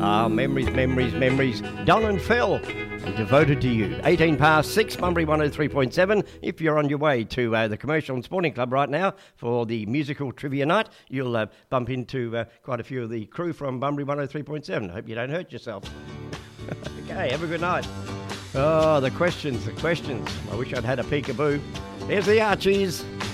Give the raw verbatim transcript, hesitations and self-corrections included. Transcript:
Ah, memories, memories, memories. Don and Phil, and Devoted to You. eighteen past six, Bunbury one oh three point seven. If you're on your way to uh, the Commercial and Sporting Club right now for the musical trivia night, you'll uh, bump into uh, quite a few of the crew from Bunbury one oh three point seven. I hope you don't hurt yourself. Okay, have a good night. Oh, the questions, the questions. I wish I'd had a peekaboo. Here's the Archies.